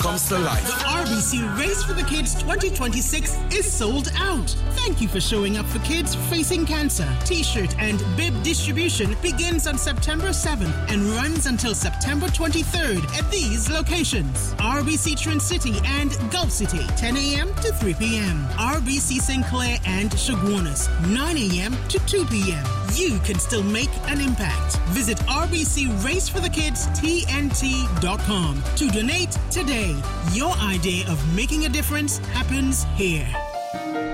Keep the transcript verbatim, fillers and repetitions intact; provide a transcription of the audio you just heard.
comes to life. The R B C Race for the Kids twenty twenty-six is sold out. Thank you for showing up for kids facing cancer. T-shirt and bib distribution begins on September seventh and runs until September twenty-third at these locations: R B C Trent City and Gulf City, ten a.m. to three p.m. R B C Saint Clair and Chaguanas, nine a.m. to two p.m. You can still make an impact. Visit R B C Race for the Kids T N T dot com to donate today. Your idea of making a difference happens here.